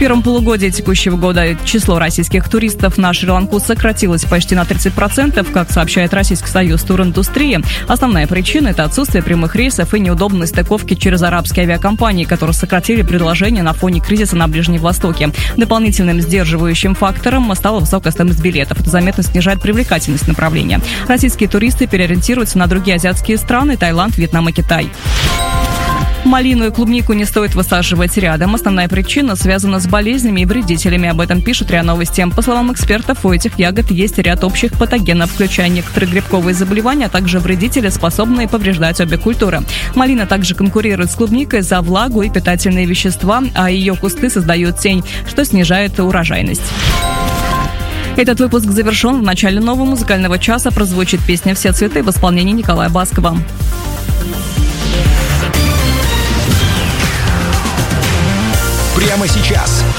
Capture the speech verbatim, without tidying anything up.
первом полугодии текущего года число российских туристов на Шри-Ланку сократилось почти на тридцать процентов, как сообщает Российский союз туриндустрии. Основная причина – это отсутствие прямых рейсов и неудобные стыковки через арабские авиакомпании, которые сократили предложение на фоне кризиса на Ближнем Востоке. Дополнительным сдерживающим фактором стала высокая стоимость билетов. Это заметно снижает привлекательность направления. Российские туристы переориентируются на другие азиатские страны – Таиланд, Вьетнам и Китай. Малину и клубнику не стоит высаживать рядом. Основная причина связана с болезнями и вредителями. Об этом пишут РИА Новости. По словам экспертов, у этих ягод есть ряд общих патогенов, включая некоторые грибковые заболевания, а также вредители, способные повреждать обе культуры. Малина также конкурирует с клубникой за влагу и питательные вещества, а ее кусты создают тень, что снижает урожайность. Этот выпуск завершен. В начале нового музыкального часа прозвучит песня «Все цветы» в исполнении Николая Баскова. Прямо сейчас